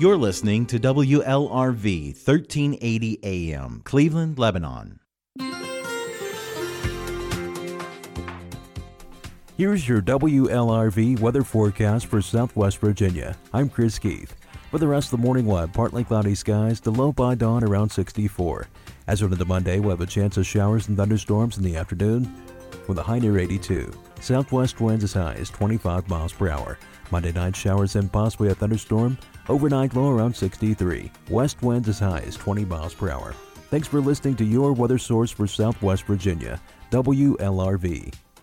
You're listening to WLRV 1380 AM, Cleveland, Lebanon. Here's your WLRV weather forecast for Southwest Virginia. I'm Chris Keith. For the rest of the morning, we'll have partly cloudy skies, the low by dawn around 64. As of the Monday, we'll have a chance of showers and thunderstorms in the afternoon with a high near 82. Southwest winds as high as 25 miles per hour. Monday night showers and possibly a thunderstorm. Overnight low around 63. West winds as high as 20 miles per hour. Thanks for listening to your weather source for Southwest Virginia, WLRV.